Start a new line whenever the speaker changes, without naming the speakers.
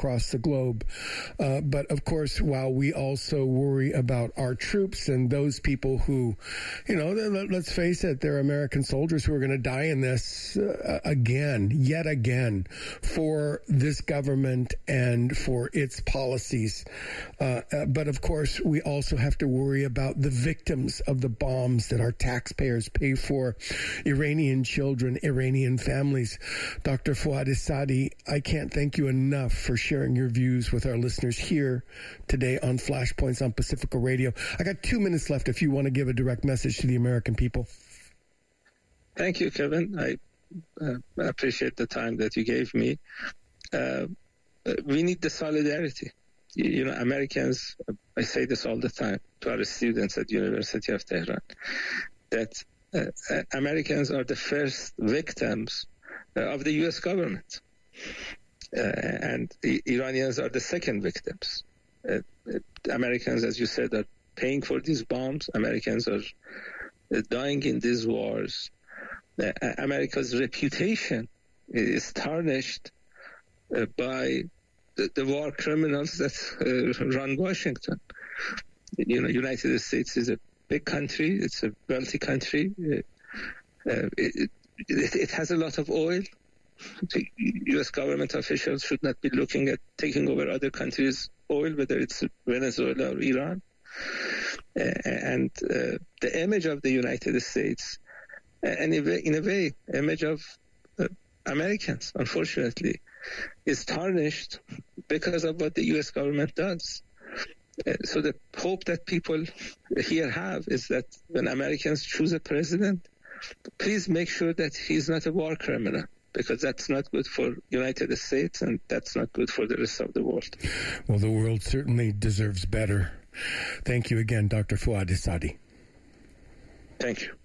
across the globe. But of course, while we also worry about our troops and those people who, let's face it, they're American soldiers who are going to die in this yet again, for this government and for its policies. But of course, we also have to worry about the victims of the bombs that our taxpayers pay for, Iranian children, Iranian families. Dr. Fouad Saadi, I can't thank you enough for sharing your views with our listeners here today on Flashpoints on Pacifica Radio. I got 2 minutes left if you want to give a direct message to the American people.
Thank you, Kevin. I appreciate the time that you gave me. We need the solidarity. Americans, I say this all the time to our students at University of Tehran, that Americans are the first victims of the U.S. government. And the Iranians are the second victims. Americans, as you said, are paying for these bombs. Americans are dying in these wars. America's reputation is tarnished by the war criminals that run Washington. United States is a big country. It's a wealthy country. It has a lot of oil. The U.S. government officials should not be looking at taking over other countries' oil, whether it's Venezuela or Iran. And the image of the United States, and in a way, image of Americans, unfortunately, is tarnished because of what the U.S. government does. So the hope that people here have is that when Americans choose a president, please make sure that he's not a war criminal, because that's not good for United States and that's not good for the rest of the world.
Well, the world certainly deserves better. Thank you again, Dr. Fouad Saadi.
Thank you.